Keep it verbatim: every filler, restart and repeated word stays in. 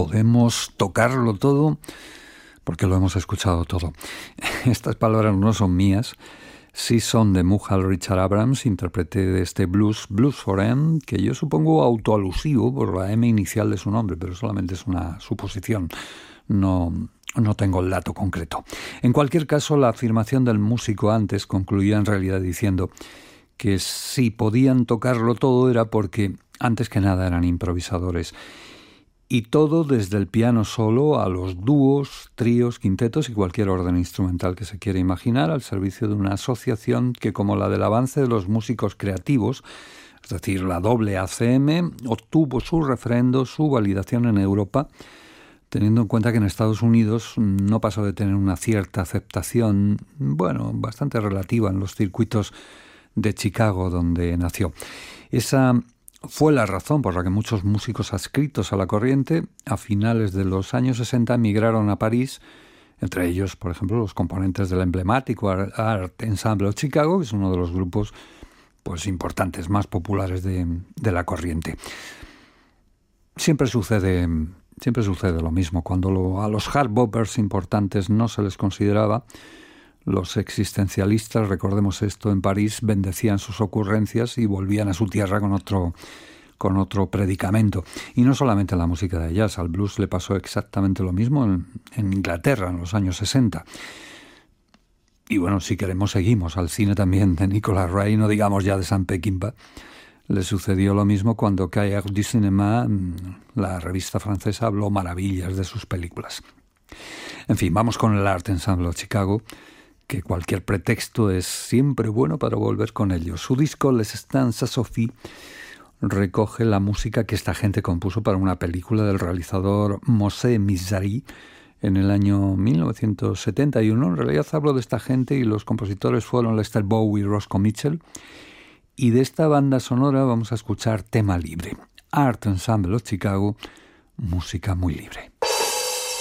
podemos tocarlo todo porque lo hemos escuchado todo. Estas palabras no son mías, sí son de Muhal Richard Abrams, intérprete de este blues, Blues for M, que yo supongo autoalusivo por la M inicial de su nombre, pero solamente es una suposición, no, no tengo el dato concreto. En cualquier caso, la afirmación del músico antes concluía en realidad diciendo que si podían tocarlo todo era porque antes que nada eran improvisadores. Y todo desde el piano solo a los dúos, tríos, quintetos y cualquier orden instrumental que se quiera imaginar al servicio de una asociación que, como la del avance de los músicos creativos, es decir, la doble A C M, obtuvo su refrendo, su validación en Europa, teniendo en cuenta que en Estados Unidos no pasó de tener una cierta aceptación, bueno, bastante relativa en los circuitos de Chicago, donde nació. Esa fue la razón por la que muchos músicos adscritos a la corriente a finales de los años sesenta emigraron a París, entre ellos, por ejemplo, los componentes del emblemático Art Ensemble of Chicago, que es uno de los grupos pues, importantes, más populares de, de la corriente. Siempre sucede, siempre sucede lo mismo. Cuando lo, a los hard boppers importantes no se les consideraba, los existencialistas, recordemos esto, en París bendecían sus ocurrencias y volvían a su tierra con otro, con otro predicamento. Y no solamente en la música de jazz, al blues le pasó exactamente lo mismo en, en Inglaterra en los años sesenta. Y bueno, si queremos seguimos al cine también de Nicolas Ray, no digamos ya de Sam Peckinpah. Le sucedió lo mismo cuando Cahiers du Cinéma, la revista francesa, habló maravillas de sus películas. En fin, vamos con el Art Ensemble of Chicago, que cualquier pretexto es siempre bueno para volver con ellos. Su disco Les Stances à Sophie recoge la música que esta gente compuso para una película del realizador Moshe Mizrahi en el año mil novecientos setenta y uno. En realidad hablo de esta gente y los compositores fueron Lester Bowie y Roscoe Mitchell. Y de esta banda sonora vamos a escuchar tema libre. Art Ensemble of Chicago, música muy libre.